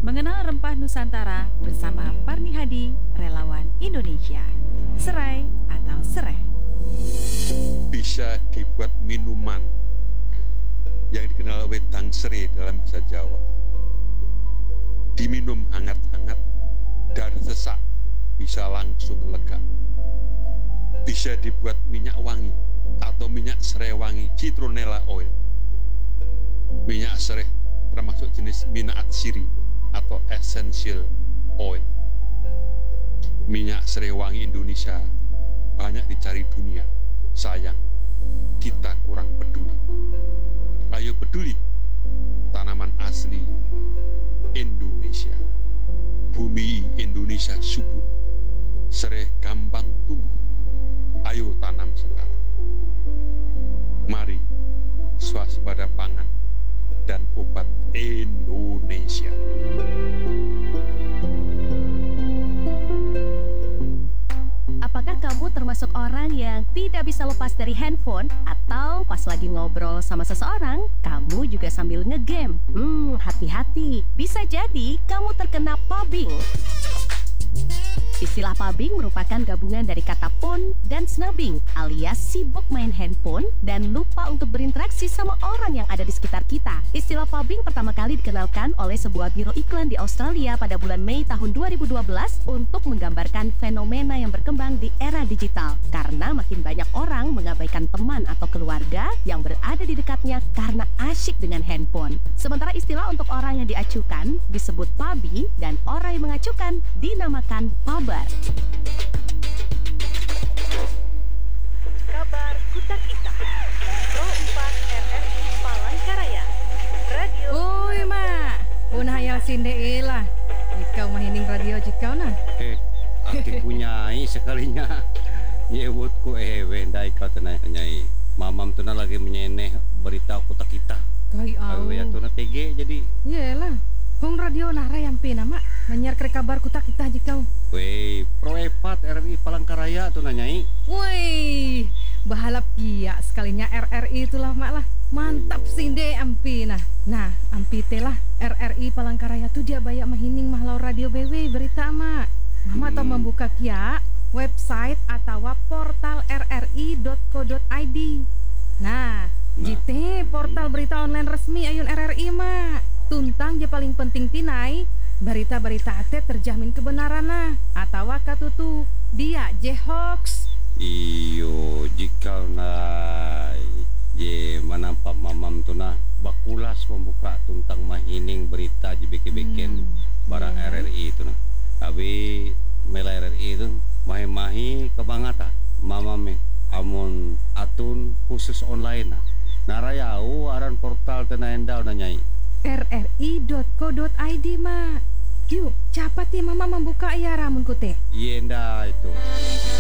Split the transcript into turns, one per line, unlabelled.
Mengenal rempah Nusantara bersama Parni Hadi, relawan Indonesia. Serai atau sereh.
Bisa dibuat minuman yang dikenal wedang serai dalam bahasa Jawa. Diminum hangat-hangat dan sesak bisa langsung lega. Bisa dibuat minyak wangi atau minyak serai wangi, citronella oil. Minyak serai termasuk jenis minyak atsiri atau essential oil. Minyak serai wangi Indonesia banyak dicari dunia. Sayang, kita kurang peduli. Ayo peduli, tanaman asli Indonesia. Bumi Indonesia subur, serai gampang tumbuh. Ayo tanam sekarang. Mari, swasembada pangan dan obat Indonesia.
Apakah kamu termasuk orang yang tidak bisa lepas dari handphone? Atau pas lagi ngobrol sama seseorang, kamu juga sambil ngegame? Hati-hati, bisa jadi kamu terkena pubbing. Istilah pubbing merupakan gabungan dari kata phone dan snubbing, alias sibuk main handphone dan lupa untuk berinteraksi sama orang yang ada di sekitar kita. Istilah pubbing pertama kali dikenalkan oleh sebuah biro iklan di Australia pada bulan Mei tahun 2012 untuk menggambarkan fenomena yang berkembang di era digital. Karena makin banyak orang mengabaikan teman atau keluarga yang berada di dekatnya karena asyik dengan handphone. Sementara istilah untuk orang yang diacukan disebut pubby dan orang yang mengacukan dinamakan pubber.
Kabar Kutak Ita Pro 4 RRI Palangkaraya Radio.
Oi mak, punah hayal sinde lah. Ikau mahining radio jikau nah.
Aki punyai sekalinya. Nyebutku wendai kau tenai. Mamam tu lagi menyeneh berita Kutak Ita.
Kai au.
Ya tu TG jadi.
Yelah. Hong radio nara yang pina mak menyiar ke kabar Kutak Ita jikau.
Wei, Pro 4 RRI Palangkaraya tu nanyai.
Woi, bahalap kia sekalinya RRI itulah mak lah. Mantap sinde ampi nah. Nah, ampi telah RRI Palangkaraya tu dia banyak mahining mahlau radio BW berita mak. Mama tau membuka kia website atau portal rri.co.id. Nah, jite portal berita online resmi ayun RRI mak. Tuntang je paling penting tinai berita-berita ate terjamin kebenaran nah atau katutu dia je hoax.
Iyo jika je manampak mamam tu nah bakulas membuka tuntang mahining berita je beken bara RRI itu nah. Abi mela RRI itu mahi-mahi kebangata mamame amun atun khusus online nah. Narayau aran portal tena endau nanyai.
rri.co.id mak. Yuk, cepat ya mama membuka ya ramun kute.
Yenda itu.